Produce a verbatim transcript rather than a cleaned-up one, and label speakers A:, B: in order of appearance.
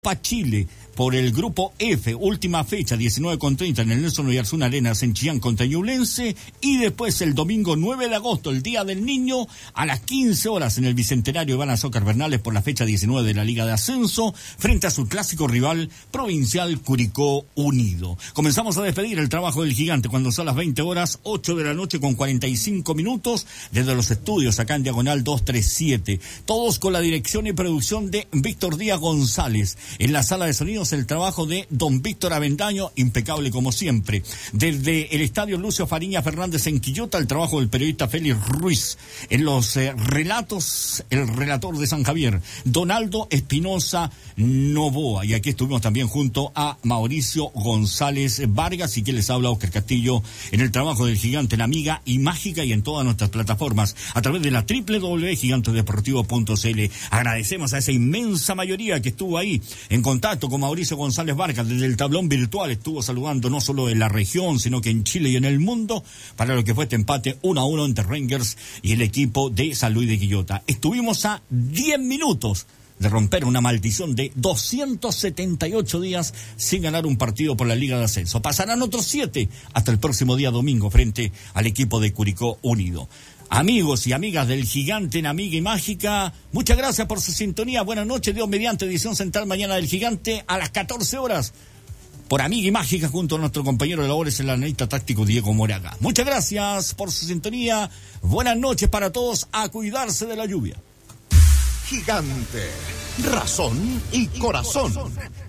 A: Copa Chile por el grupo F, última fecha, diecinueve con treinta en el Nelson Oyarzún Arenas en Chillán contra Ñublense, y después el domingo nueve de agosto, el Día del Niño, a las quince horas en el Bicentenario Iván Azócar Bernales por la fecha diecinueve de la Liga de Ascenso, frente a su clásico rival provincial Curicó Unido. Comenzamos a despedir el trabajo del gigante cuando son las veinte horas, ocho de la noche con cuarenta y cinco minutos, desde los estudios acá en Diagonal doscientos treinta y siete, todos con la dirección y producción de Víctor Díaz González. En la sala de sonidos el trabajo de don Víctor Avendaño, impecable como siempre. Desde el estadio Lucio Fariña Fernández en Quillota, el trabajo del periodista Félix Ruiz. En los eh, relatos, el relator de San Javier, Donaldo Espinosa Novoa. Y aquí estuvimos también junto a Mauricio González Vargas, y quien les habla, Oscar Castillo, en el trabajo del gigante, en Amiga y Mágica, y en todas nuestras plataformas, a través de la doble u doble u doble u punto gigante deportivo punto c l. Agradecemos a esa inmensa mayoría que estuvo ahí en contacto con Mauricio González Vargas desde el tablón virtual. Estuvo saludando no solo en la región, sino que en Chile y en el mundo, para lo que fue este empate uno a uno entre Rangers y el equipo de San Luis de Quillota. Estuvimos a diez minutos de romper una maldición de doscientos setenta y ocho días sin ganar un partido por la Liga de Ascenso. Pasarán otros siete hasta el próximo día domingo frente al equipo de Curicó Unido. Amigos y amigas del gigante en Amiga y Mágica, muchas gracias por su sintonía. Buenas noches, Dios mediante, edición central mañana del gigante a las catorce horas por Amiga y Mágica, junto a nuestro compañero de labores, el analista táctico Diego Moraga. Muchas gracias por su sintonía. Buenas noches para todos. A cuidarse de la lluvia.
B: Gigante, razón y corazón.